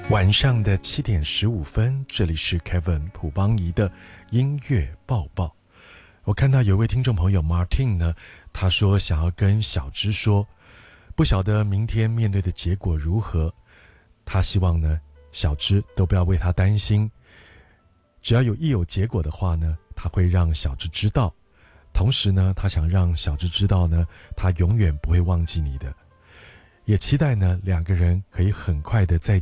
晚上的7:15，这里是 Kevin 朴邦仪的音乐报报。我看到有位听众朋友 Martin 呢，他说想要跟小芝说，不晓得明天面对的结果如何，他希望呢小芝都不要为他担心，只要有结果的话呢，他会让小芝知道，同时呢他想让小芝知道呢，他永远不会忘记你的，也期待呢两个人可以很快的再